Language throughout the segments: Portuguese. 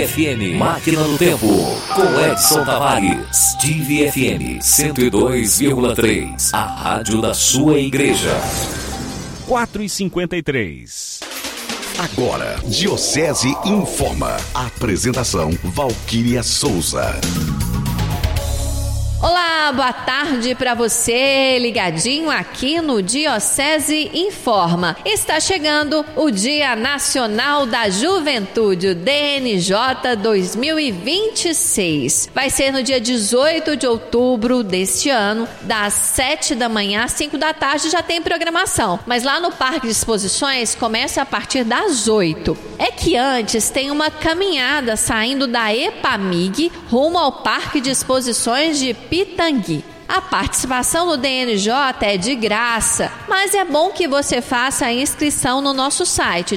FM, Máquina do Tempo, com Edson Tavares. Divi FM 102,3, a rádio da sua igreja. 4h53. Agora, Diocese Informa. Apresentação, Valquíria Souza. Olá, boa tarde para você, ligadinho aqui no Diocese Informa. Está chegando o Dia Nacional da Juventude, o DNJ 2026. Vai ser no dia 18 de outubro deste ano, das 7 da manhã às 5 da tarde, já tem programação. Mas lá no Parque de Exposições começa a partir das 8. É que antes tem uma caminhada saindo da EPAMIG rumo ao Parque de Exposições de Pitangui. A participação no DNJ é de graça, mas é bom que você faça a inscrição no nosso site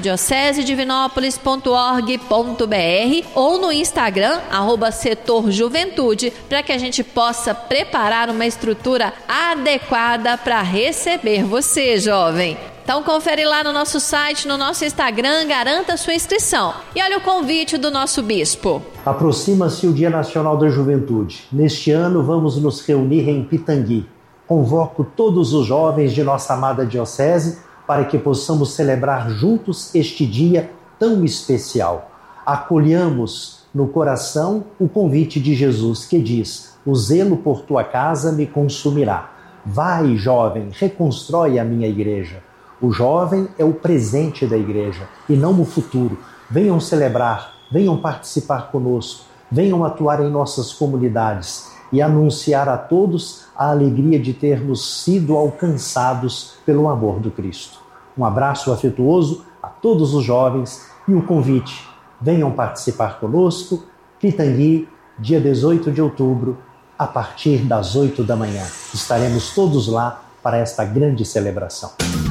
diocesededivinópolis.org.br ou no Instagram, @setorjuventude, para que a gente possa preparar uma estrutura adequada para receber você, jovem. Então confere lá no nosso site, no nosso Instagram, garanta sua inscrição. E olha o convite do nosso bispo. Aproxima-se o Dia Nacional da Juventude. Neste ano vamos nos reunir em Pitangui. Convoco todos os jovens de nossa amada diocese para que possamos celebrar juntos este dia tão especial. Acolhamos no coração o convite de Jesus que diz: o zelo por tua casa me consumirá. Vai, jovem, reconstrói a minha igreja. O jovem é o presente da igreja e não o futuro. Venham celebrar, venham participar conosco, venham atuar em nossas comunidades e anunciar a todos a alegria de termos sido alcançados pelo amor do Cristo. Um abraço afetuoso a todos os jovens e o convite: venham participar conosco, Pitangui, dia 18 de outubro, a partir das 8 da manhã. Estaremos todos lá para esta grande celebração.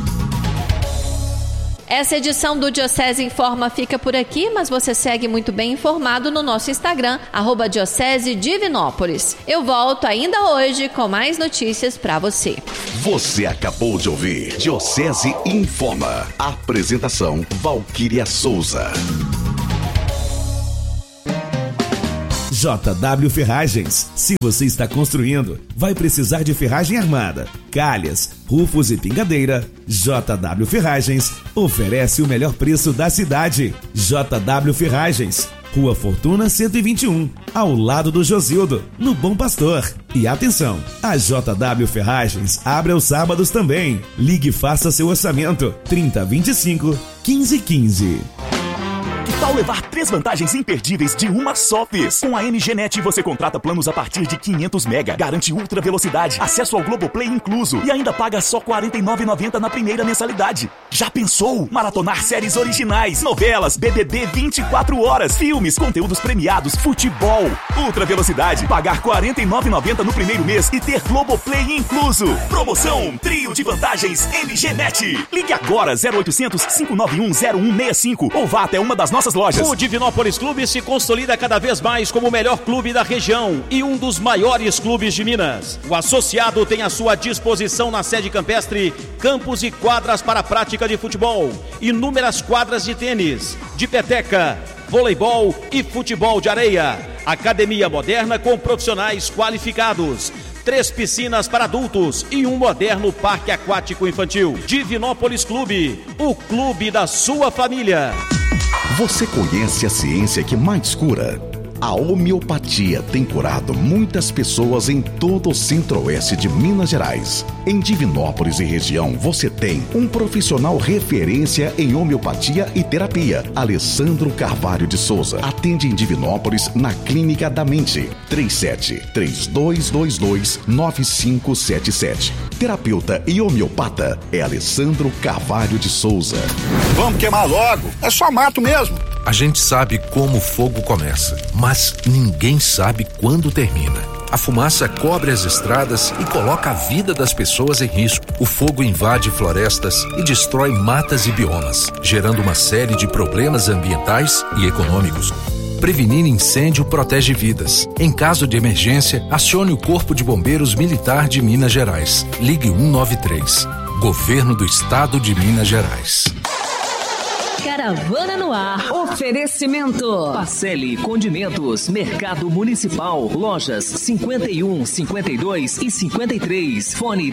Essa edição do Diocese Informa fica por aqui, mas você segue muito bem informado no nosso Instagram, @Diocesedivinópolis. Eu volto ainda hoje com mais notícias para você. Você acabou de ouvir Diocese Informa. Apresentação, Valquíria Souza. JW Ferragens. Se você está construindo, vai precisar de ferragem armada, calhas, rufos e pingadeira. JW Ferragens oferece o melhor preço da cidade. JW Ferragens, Rua Fortuna 121, ao lado do Josildo, no Bom Pastor. E atenção, a JW Ferragens abre aos sábados também. Ligue e faça seu orçamento. 3025 1515. Que tal levar 3 vantagens imperdíveis de uma só vez? Com a MGNet você contrata planos a partir de 500 mega, garante ultra velocidade, acesso ao Globoplay incluso e ainda paga só R$ 49,90 na primeira mensalidade. Já pensou? Maratonar séries originais, novelas, BBB 24 horas, filmes, conteúdos premiados, futebol. Ultra velocidade, pagar R$ 49,90 no primeiro mês e ter Globoplay incluso. Promoção Trio de Vantagens MGNet. Ligue agora 0800 591 0165 ou vá até uma das nossas lojas. O Divinópolis Clube se consolida cada vez mais como o melhor clube da região e um dos maiores clubes de Minas. O associado tem à sua disposição na sede campestre campos e quadras para a prática de futebol, inúmeras quadras de tênis, de peteca, voleibol e futebol de areia. Academia moderna com profissionais qualificados. 3 piscinas para adultos e um moderno parque aquático infantil. Divinópolis Clube, o clube da sua família. Você conhece a ciência que mais cura? A homeopatia tem curado muitas pessoas em todo o centro-oeste de Minas Gerais. Em Divinópolis e região, você tem um profissional referência em homeopatia e terapia, Alessandro Carvalho de Souza. Atende em Divinópolis na Clínica da Mente, 37-3222-9577. Terapeuta e homeopata é Alessandro Carvalho de Souza. Vamos queimar logo, é só mato mesmo. A gente sabe como o fogo começa, mas ninguém sabe quando termina. A fumaça cobre as estradas e coloca a vida das pessoas em risco. O fogo invade florestas e destrói matas e biomas, gerando uma série de problemas ambientais e econômicos. Prevenir incêndio protege vidas. Em caso de emergência, acione o Corpo de Bombeiros Militar de Minas Gerais. Ligue 193. Governo do Estado de Minas Gerais. Caravana no Ar. Oferecimento. Pacelli Condimentos, Mercado Municipal, lojas 51, 52 e 53. Fone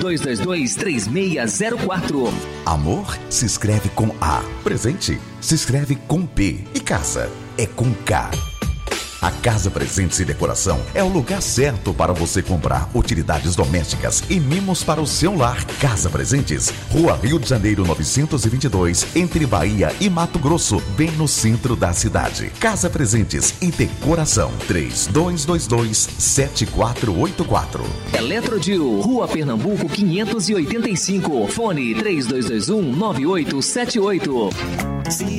3222-3604. Amor se escreve com A. Presente se escreve com P. E casa é com K. A Casa Presentes e Decoração é o lugar certo para você comprar utilidades domésticas e mimos para o seu lar. Casa Presentes, Rua Rio de Janeiro 922, entre Bahia e Mato Grosso, bem no centro da cidade. Casa Presentes e Decoração, 3222-7484. Eletrodil, Rua Pernambuco 585, fone 3221-9878. Se